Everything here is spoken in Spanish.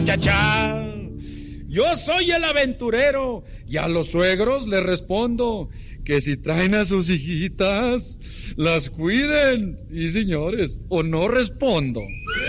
Cha. Yo soy el aventurero y a los suegros les respondo que si traen a sus hijitas, las cuiden. Y señores, o no respondo.